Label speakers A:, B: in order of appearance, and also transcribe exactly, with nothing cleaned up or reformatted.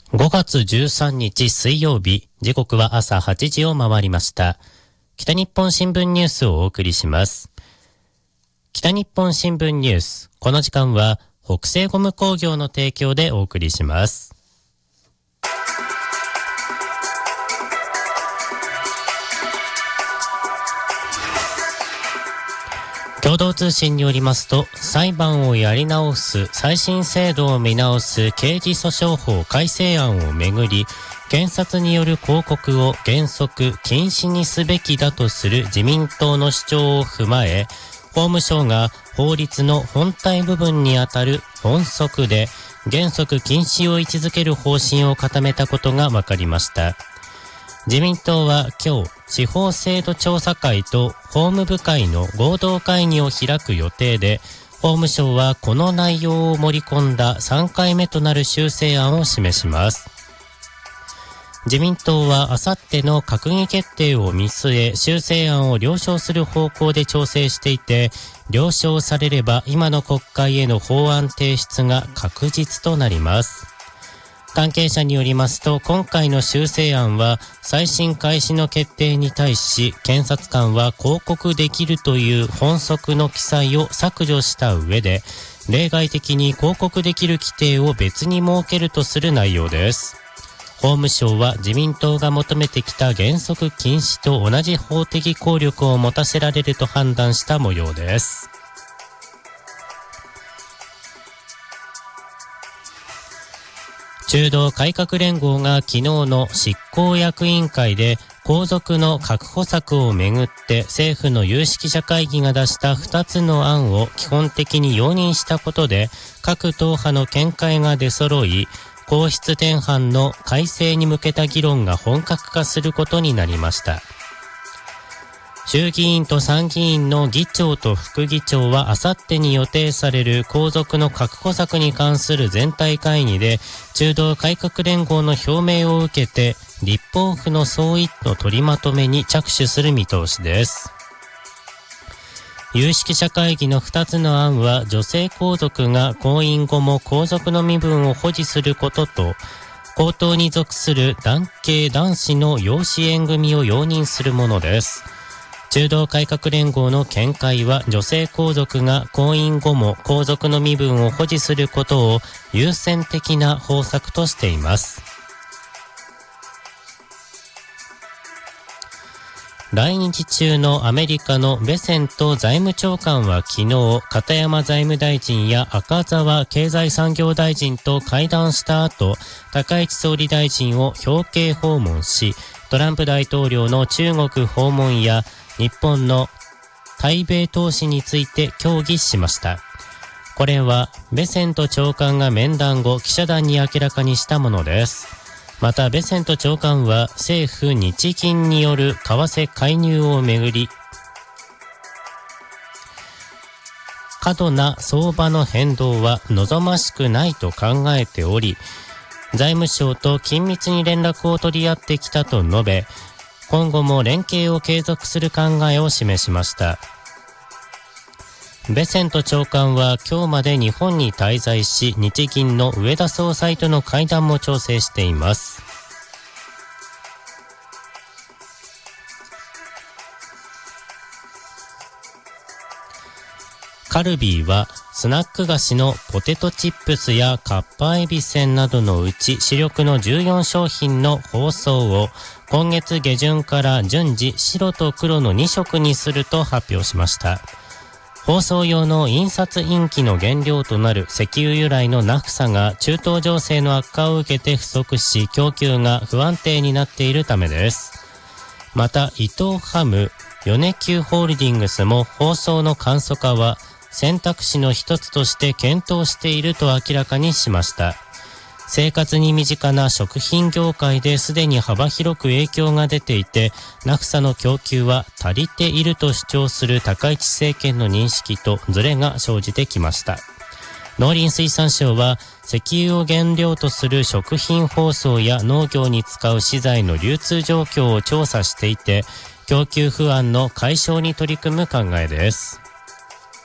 A: ごがつじゅうさんにち水曜日、時刻は朝はちじを回りました。北日本新聞ニュースをお送りします。北日本新聞ニュース、この時間は北西ゴム工業の提供でお送りします。共同通信によりますと、裁判をやり直す再審制度を見直す刑事訴訟法改正案をめぐり、検察による広告を原則禁止にすべきだとする自民党の主張を踏まえ、法務省が法律の本体部分にあたる本則で原則禁止を位置づける方針を固めたことが分かりました。自民党は今日、司法制度調査会と法務部会の合同会議を開く予定で、法務省はこの内容を盛り込んださんかいめとなる修正案を示します。自民党はあさっての閣議決定を見据え、修正案を了承する方向で調整していて、了承されれば今の国会への法案提出が確実となります。関係者によりますと、今回の修正案は再審開始の決定に対し、検察官は抗告できるという本則の記載を削除した上で、例外的に抗告できる規定を別に設けるとする内容です。法務省は自民党が求めてきた原則禁止と同じ法的効力を持たせられると判断した模様です。中道改革連合が昨日の執行役員会で皇族の確保策をめぐって政府の有識者会議が出したふたつの案を基本的に容認したことで、各党派の見解が出揃い、皇室典範の改正に向けた議論が本格化することになりました。衆議院と参議院の議長と副議長はあさってに予定される皇族の確保策に関する全体会議で、中道改革連合の表明を受けて立法府の総意の取りまとめに着手する見通しです。有識者会議のふたつの案は、女性皇族が婚姻後も皇族の身分を保持することと、皇統に属する男系男子の養子縁組を容認するものです。中道改革連合の見解は、女性皇族が婚姻後も皇族の身分を保持することを優先的な方策としています。来日中のアメリカのベセント財務長官は昨日、片山財務大臣や赤澤経済産業大臣と会談した後、高市総理大臣を表敬訪問し、トランプ大統領の中国訪問や日本の対米投資について協議しました。これはベセント長官が面談後記者団に明らかにしたものです。またベセント長官は、政府日銀による為替介入をめぐり、過度な相場の変動は望ましくないと考えており、財務省と緊密に連絡を取り合ってきたと述べ、今後も連携を継続する考えを示しました。ベセント長官は今日まで日本に滞在し、日銀の植田総裁との会談も調整しています。カルビーはスナック菓子のポテトチップスやかっぱえびせんなどのうち主力のじゅうよんしょうひんの包装を今月下旬から順次白と黒のにしょくにすると発表しました。包装用の印刷インキの原料となる石油由来のナフサが中東情勢の悪化を受けて不足し、供給が不安定になっているためです。また伊藤ハム、米久ホールディングスも包装の簡素化は選択肢の一つとして検討していると明らかにしました。生活に身近な食品業界ですでに幅広く影響が出ていて、ナフサの供給は足りていると主張する高市政権の認識とズレが生じてきました。農林水産省は石油を原料とする食品包装や農業に使う資材の流通状況を調査していて、供給不安の解消に取り組む考えです。